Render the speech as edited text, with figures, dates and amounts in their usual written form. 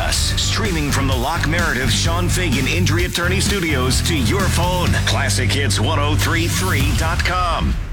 us, streaming from the Locke Meredith Sean Fagan Injury Attorney Studios to your phone. ClassicHits1033.com.